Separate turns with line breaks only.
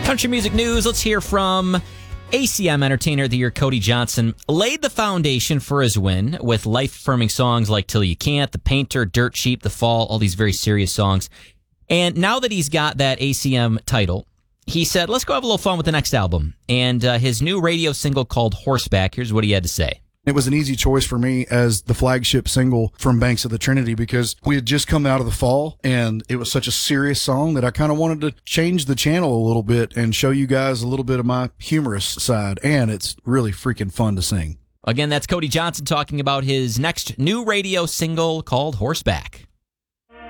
Country music news. Let's hear from ACM Entertainer of the Year Cody Johnson. Laid the foundation for his win with life-affirming songs like Till You Can't, The Painter, Dirt Cheap, The Fall, all these very serious songs. And now that he's got that ACM title, he said, let's go have a little fun with the next album. And his new radio single called Horseback, here's what he had to say.
It was an easy choice for me as the flagship single from Banks of the Trinity because we had just come out of the fall and it was such a serious song that I kind of wanted to change the channel a little bit and show you guys a little bit of my humorous side. And it's really freaking fun to sing.
Again, that's Cody Johnson talking about his next new radio single called Horseback.